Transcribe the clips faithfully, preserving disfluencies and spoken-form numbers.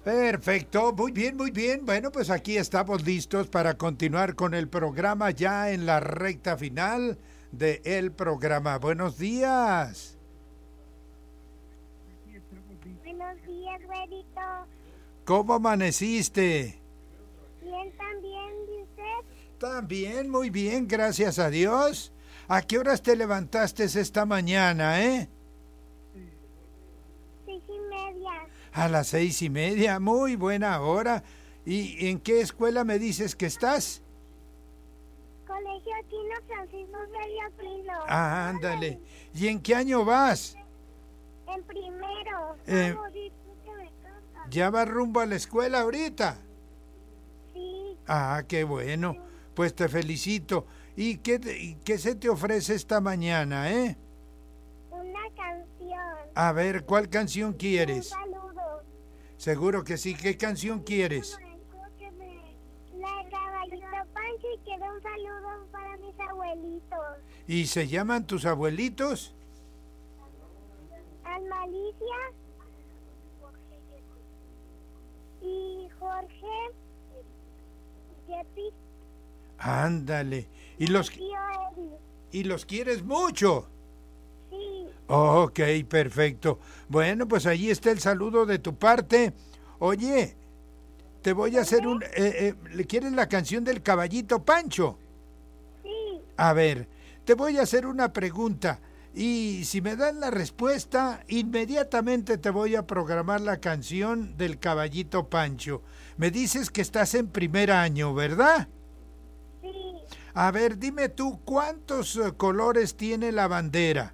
Perfecto, muy bien, muy bien. Bueno, pues aquí estamos listos para continuar con el programa ya en la recta final del programa. Buenos días. Buenos días, güerito. ¿Cómo amaneciste? Bien, también, ¿y usted? También, muy bien, gracias a Dios. ¿A qué horas te levantaste esta mañana, eh? Seis y media. A las seis y media, muy buena hora. ¿Y en qué escuela me dices que estás? Colegio Aquino Francisco Sergio Aquino. Ah, ándale. ¿Y en qué año vas? En primero. Eh, Vamos, disfrute, casa. ¿Ya vas rumbo a la escuela ahorita? Sí. Ah, qué bueno. Pues te felicito. ¿Y qué, te- y qué se te ofrece esta mañana, eh? Una canción. A ver, ¿cuál canción Un quieres? saludo. Seguro que sí. ¿Qué canción quieres? Que me- La de Caballito Pancho y quiero un saludo para mis abuelitos. ¿Y se llaman tus abuelitos? Almalicia y Jorge Yepi Ándale. ¿Y los, y tío Eddie. y los quieres mucho? Sí, Ok, perfecto. Bueno, pues ahí está el saludo de tu parte. Oye, te voy a hacer un... eh, eh, ¿le quieres la canción del Caballito Pancho? sí, A ver, te voy a hacer una pregunta y si me dan la respuesta, inmediatamente te voy a programar la canción del Caballito Pancho. Me dices que estás en primer año, ¿verdad? sí. A ver, dime tú, ¿cuántos eh, colores tiene la bandera?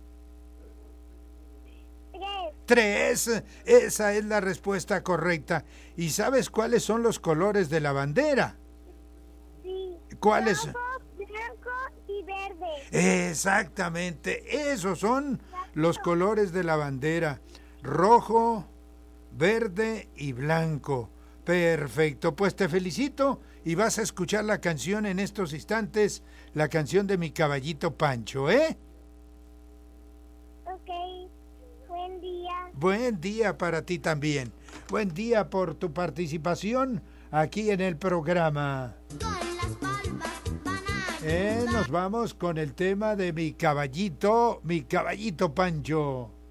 Tres. Tres. Esa es la respuesta correcta. ¿Y sabes cuáles son los colores de la bandera? Sí. ¿Cuáles? Rojo, blanco y verde. Exactamente, esos son los colores de la bandera. Rojo, verde y blanco. Perfecto, pues te felicito y vas a escuchar la canción en estos instantes, la canción de mi caballito Pancho, ¿eh? Ok. Buen día. Buen día para ti también. Buen día por tu participación aquí en el programa. Con las palmas van a Eh, nos vamos con el tema de mi caballito, mi caballito Pancho.